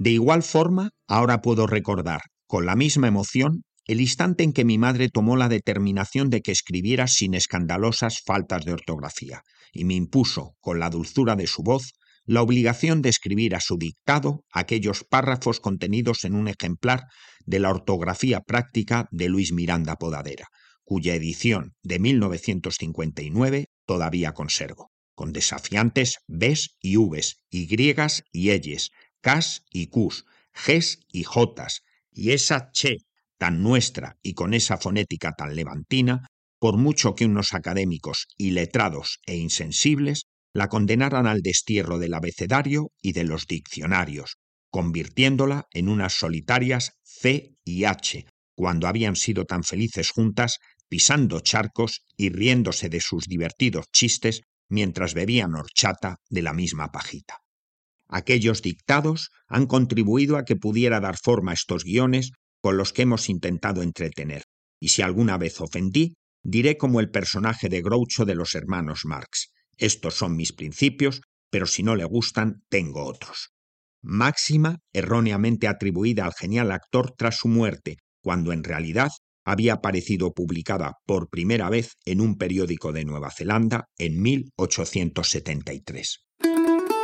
De igual forma, ahora puedo recordar, con la misma emoción, el instante en que mi madre tomó la determinación de que escribiera sin escandalosas faltas de ortografía, y me impuso, con la dulzura de su voz, la obligación de escribir a su dictado aquellos párrafos contenidos en un ejemplar de la ortografía práctica de Luis Miranda Podadera, cuya edición de 1959 todavía conservo, con desafiantes Bs y Vs, Ys y Eyes, Ks y Qs, Gs y Js, y esa che tan nuestra y con esa fonética tan levantina, por mucho que unos académicos iletrados e insensibles la condenaran al destierro del abecedario y de los diccionarios, convirtiéndola en unas solitarias C y H, cuando habían sido tan felices juntas, pisando charcos y riéndose de sus divertidos chistes mientras bebían horchata de la misma pajita. Aquellos dictados han contribuido a que pudiera dar forma a estos guiones con los que hemos intentado entretener, y si alguna vez ofendí, diré como el personaje de Groucho de los hermanos Marx: estos son mis principios, pero si no le gustan, tengo otros. Máxima erróneamente atribuida al genial actor tras su muerte, cuando en realidad había aparecido publicada por primera vez en un periódico de Nueva Zelanda en 1873.